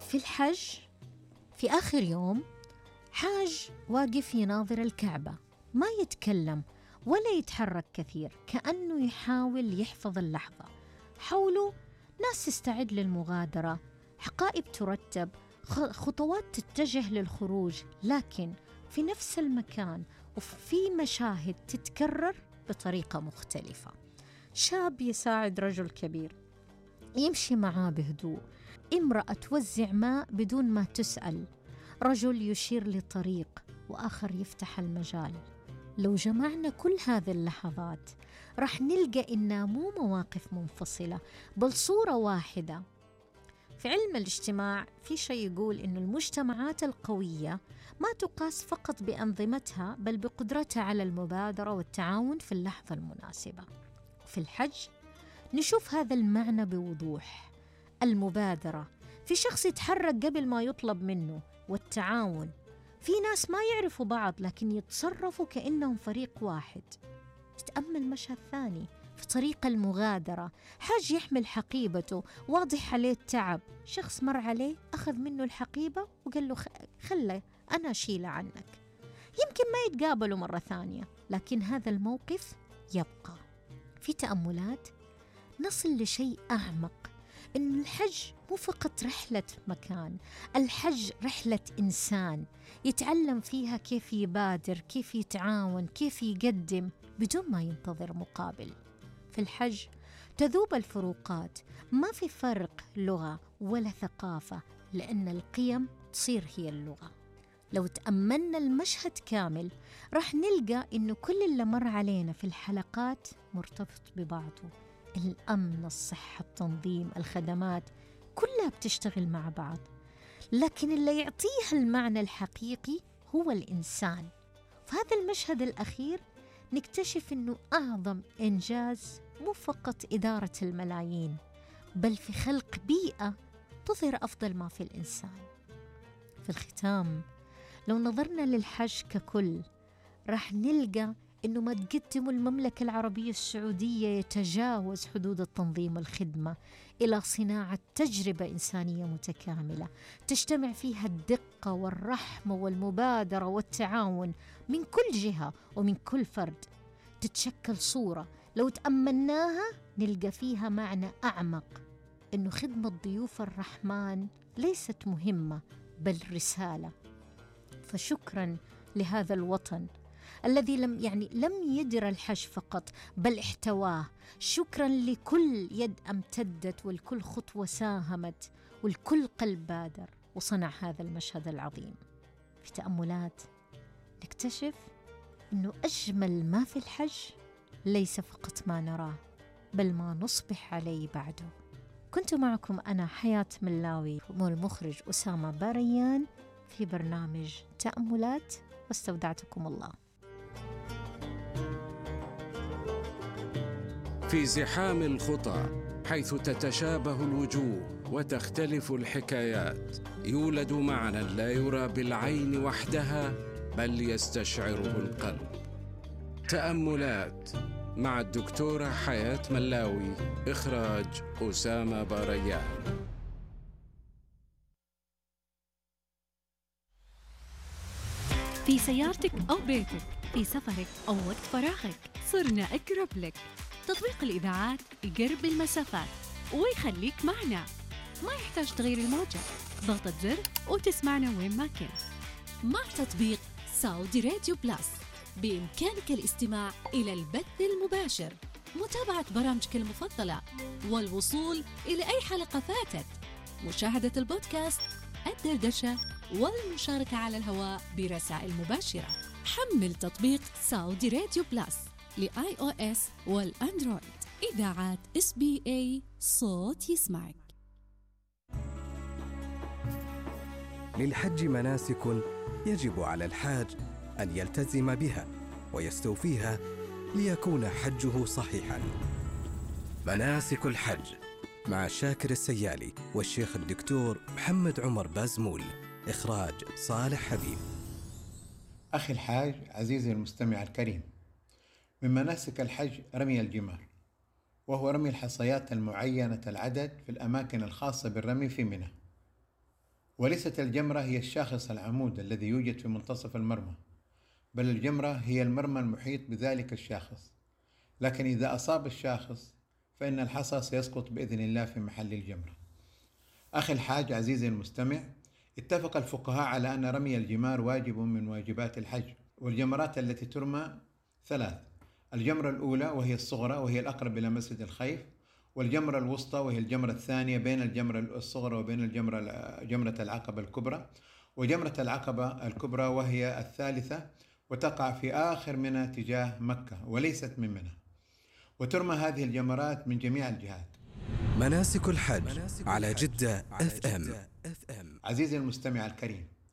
في الحج في آخر يوم حاج واقف يناظر الكعبة، ما يتكلم ولا يتحرك كثير، كأنه يحاول يحفظ اللحظة. حوله ناس تستعد للمغادرة، حقائب ترتب، خطوات تتجه للخروج، لكن في نفس المكان وفي مشاهد تتكرر بطريقة مختلفة. شاب يساعد رجل كبير، يمشي معاه بهدوء، امرأة توزع ماء بدون ما تسأل، رجل يشير لطريق وآخر يفتح المجال. لو جمعنا كل هذه اللحظات رح نلقى إنها مو مواقف منفصلة بل صورة واحدة. في علم الاجتماع في شيء يقول إن المجتمعات القوية ما تقاس فقط بأنظمتها بل بقدرتها على المبادرة والتعاون في اللحظة المناسبة. في الحج نشوف هذا المعنى بوضوح، المبادرة، في شخص يتحرك قبل ما يطلب منه، والتعاون، في ناس ما يعرفوا بعض لكن يتصرفوا كأنهم فريق واحد. تتأمل مشهد ثاني في طريق المغادرة، حاج يحمل حقيبته، واضح عليه التعب، شخص مر عليه أخذ منه الحقيبة وقال له خله أنا أشيله عنك. يمكن ما يتقابلوا مرة ثانية، لكن هذا الموقف يبقى. في تأملات نصل لشيء أعمق، إن الحج مو فقط رحلة مكان، الحج رحلة إنسان يتعلم فيها كيف يبادر، كيف يتعاون، كيف يقدم بدون ما ينتظر مقابل. في الحج تذوب الفروقات، ما في فرق لغة ولا ثقافة، لأن القيم تصير هي اللغة. لو تأملنا المشهد كامل راح نلقى إنه كل اللي مر علينا في الحلقات مرتبط ببعضه، الأمن، الصحة، التنظيم، الخدمات، كلها بتشتغل مع بعض، لكن اللي يعطيها المعنى الحقيقي هو الإنسان. في هذا المشهد الأخير نكتشف أنه أعظم إنجاز مو فقط إدارة الملايين، بل في خلق بيئة تظهر أفضل ما في الإنسان. في الختام لو نظرنا للحج ككل راح نلقى أنه ما تقدم المملكة العربية السعودية يتجاوز حدود التنظيم والخدمة إلى صناعة تجربة إنسانية متكاملة تجتمع فيها الدقة والرحمة والمبادرة والتعاون من كل جهة ومن كل فرد. تتشكل صورة لو تأملناها نلقى فيها معنى أعمق، أنه خدمة ضيوف الرحمن ليست مهمة بل رسالة. فشكرا لهذا الوطن الذي لم يدر الحج فقط بل احتواه. شكرا لكل يد امتدت والكل خطوة ساهمت والكل قلب بادر وصنع هذا المشهد العظيم. في تأملات نكتشف أنه أجمل ما في الحج ليس فقط ما نراه بل ما نصبح عليه بعده. كنت معكم أنا حياة ملاوي والمخرج أسامة باريان في برنامج تأملات، واستودعتكم الله. في زحام الخطى حيث تتشابه الوجوه وتختلف الحكايات، يولد معنى لا يرى بالعين وحدها بل يستشعره القلب. تأملات مع الدكتورة حياة ملاوي، إخراج أسامة باريان. في سيارتك أو بيتك، في سفرك أو وقت فراغك، صرنا أقرب لك. تطبيق الإذاعات يقرب المسافات ويخليك معنا، ما يحتاج تغير الموجة، ضغطة زر وتسمعنا وين ما كنت. مع تطبيق سعودي راديو بلس بإمكانك الاستماع إلى البث المباشر، متابعة برامجك المفضلة، والوصول إلى أي حلقة فاتت، مشاهدة البودكاست، الدردشة، والمشاركة على الهواء برسائل مباشرة. حمل تطبيق سعودي راديو بلس لآي أو إس والأندرويد. إذاعات SBA، صوت يسمعك. للحج مناسك يجب على الحاج أن يلتزم بها ويستوفيها ليكون حجه صحيحاً. مناسك الحج مع شاكر السيالي والشيخ الدكتور محمد عمر بازمول، إخراج صالح حبيب. أخي الحاج، عزيزي المستمع الكريم، من مناسك الحج رمي الجمار، وهو رمي الحصيات المعينة العدد في الأماكن الخاصة بالرمي في منى. وليست الجمرة هي الشاخص العمود الذي يوجد في منتصف المرمى، بل الجمرة هي المرمى المحيط بذلك الشاخص. لكن إذا أصاب الشاخص فإن الحصى سيسقط بإذن الله في محل الجمرة. أخي الحاج عزيزي المستمع، اتفق الفقهاء على أن رمي الجمار واجب من واجبات الحج، والجمرات التي ترمى 3: الجمرة الأولى وهي الصغرى وهي الأقرب إلى مسجد الخيف، والجمرة الوسطى وهي الجمرة الثانية بين الجمرة الصغرى وبين جمرة العقبة الكبرى، وجمرة العقبة الكبرى وهي الثالثة وتقع في آخر منى تجاه مكة وليست من منى، وترمى هذه الجمرات من جميع الجهات. مناسك الحج على جدة FM. عزيزي المستمع الكريم،